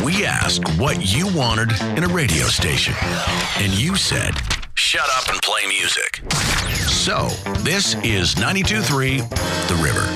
We asked what you wanted in a radio station, and you said, shut up and play music. So, this is 92.3 The River.